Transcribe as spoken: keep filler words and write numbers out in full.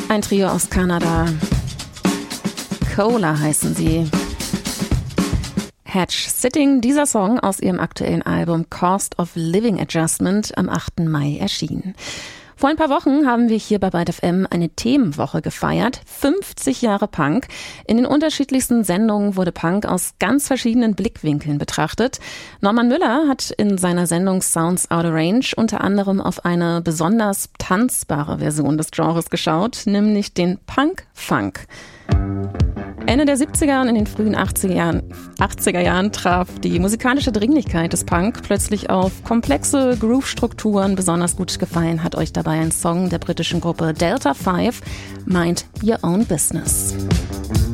Ein Trio aus Kanada. Cola heißen sie. Hatch Sitting, dieser Song aus ihrem aktuellen Album Cost of Living Adjustment, am achten Mai erschienen. Vor ein paar Wochen haben wir hier bei Byte F M eine Themenwoche gefeiert. fünfzig Jahre Punk. In den unterschiedlichsten Sendungen wurde Punk aus ganz verschiedenen Blickwinkeln betrachtet. Norman Müller hat in seiner Sendung Sounds Out of Range unter anderem auf eine besonders tanzbare Version des Genres geschaut, nämlich den Punk-Funk. Ende der siebziger und in den frühen achtziger Jahren, achtziger Jahren traf die musikalische Dringlichkeit des Punk plötzlich auf komplexe Groove-Strukturen. Besonders gut gefallen hat euch dabei ein Song der britischen Gruppe Delta Five, Mind Your Own Business.